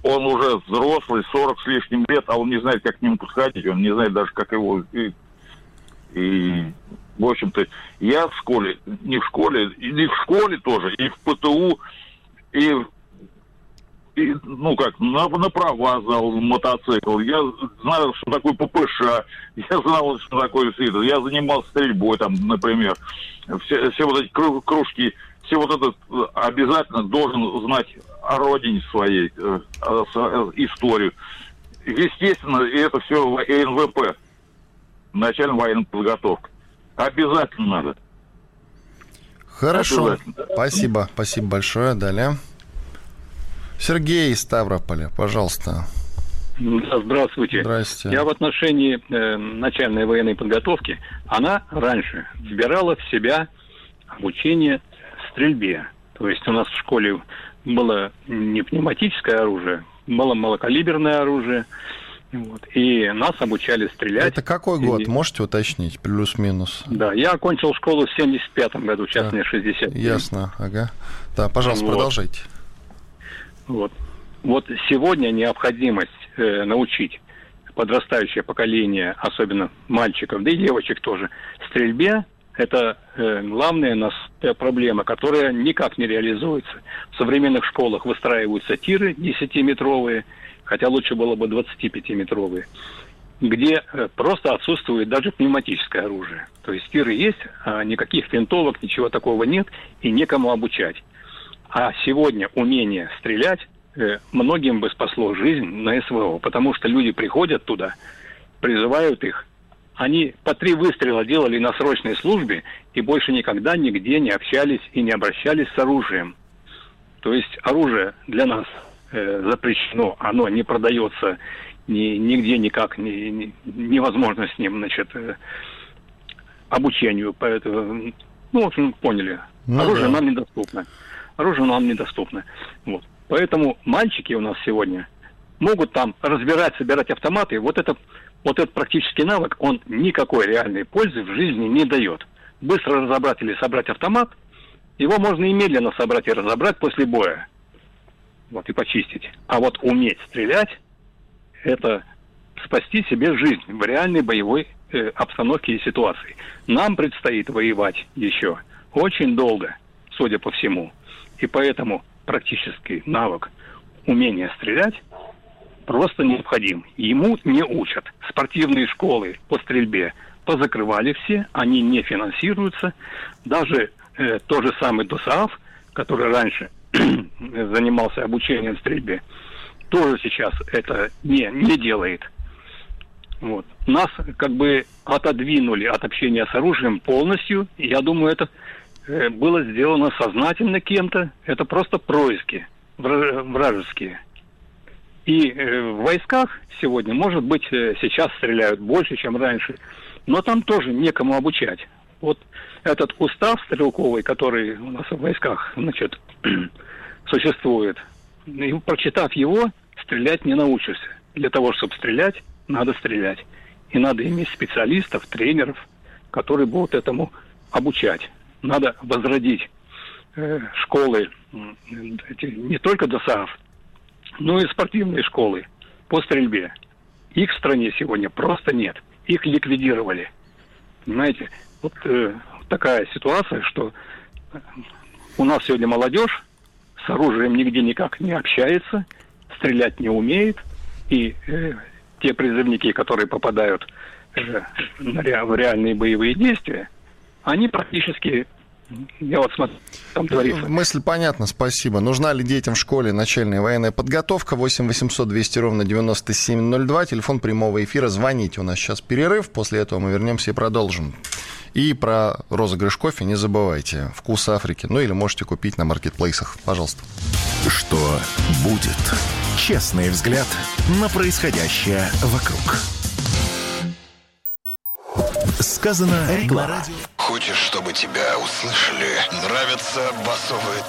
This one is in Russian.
он уже взрослый, 40 с лишним лет, а он не знает, как к нему подходить, он не знает даже, как его... И в общем-то, я в школе, не в школе тоже, и в ПТУ, и на права сдал мотоцикл. Я знаю, что такое ППШ, я знал, что такое СИД. Я занимался стрельбой, там, например. Все вот эти кружки, все вот это обязательно должен знать о родине своей, историю. Естественно, это все в НВП. Начальная военная подготовка. Обязательно надо. Хорошо. Спасибо большое. Далее. Сергей из Ставрополя, пожалуйста. Здравствуйте. Здрасте. Я в отношении начальной военной подготовки, она раньше вбирала в себя обучение стрельбе. То есть у нас в школе было не пневматическое оружие, было малокалиберное оружие. Вот. И нас обучали стрелять. Это какой год? Можете уточнить? Плюс-минус. Да, я окончил школу в 75-м году, сейчас мне 60. Ясно, ага. Да, пожалуйста, продолжайте. Вот сегодня необходимость научить подрастающее поколение, особенно мальчиков, да и девочек тоже, стрельбе, это главная насущная проблема, которая никак не реализуется. В современных школах выстраиваются тиры 10-метровые, хотя лучше было бы 25-метровые, где просто отсутствует даже пневматическое оружие. То есть тиры есть, а никаких винтовок, ничего такого нет, и некому обучать. А сегодня умение стрелять многим бы спасло жизнь на СВО, потому что люди приходят туда, призывают их, они по 3 выстрела делали на срочной службе и больше никогда нигде не общались и не обращались с оружием. То есть оружие для нас запрещено, оно не продается нигде никак, невозможно с ним, обучению. Поэтому, в общем, поняли. Оружие нам недоступно. Вот. Поэтому мальчики у нас сегодня могут там собирать автоматы. Вот этот практический навык, он никакой реальной пользы в жизни не дает. Быстро разобрать или собрать автомат, его можно и медленно собрать и разобрать после боя. Вот, и почистить. А вот уметь стрелять, это спасти себе жизнь в реальной боевой обстановке и ситуации. Нам предстоит воевать еще очень долго, судя по всему. И поэтому практический навык умения стрелять просто необходим. Ему не учат. Спортивные школы по стрельбе позакрывали все, они не финансируются. Даже тот же самый ДОСААФ, который раньше занимался обучением стрельбе, тоже сейчас это не делает. Вот. Нас как бы отодвинули от общения с оружием полностью. И я думаю, это было сделано сознательно кем-то. Это просто происки вражеские. И в войсках сегодня, может быть, сейчас стреляют больше, чем раньше, но там тоже некому обучать. Вот этот устав стрелковый, который у нас в войсках, существует, и, прочитав его, стрелять не научишься. Для того, чтобы стрелять, надо стрелять. И надо иметь специалистов, тренеров, которые будут этому обучать. Надо возродить школы, не только ДОСААФ, но и спортивные школы по стрельбе. Их в стране сегодня просто нет. Их ликвидировали. Понимаете, вот такая ситуация, что у нас сегодня молодежь с оружием нигде никак не общается, стрелять не умеет, и те призывники, которые попадают в реальные боевые действия, они практически... Я вот смотрю, там творится. Мысль понятна, спасибо. Нужна ли детям в школе начальная военная подготовка? 8 800 200 ровно 9702. Телефон прямого эфира. Звоните. У нас сейчас перерыв. После этого мы вернемся и продолжим. И про розыгрыш кофе не забывайте. «Вкус Африки». Ну или можете купить на маркетплейсах. Пожалуйста. Что будет? Честный взгляд на происходящее вокруг. Сказано на радио. Хочешь, чтобы тебя услышали? Нравятся басовые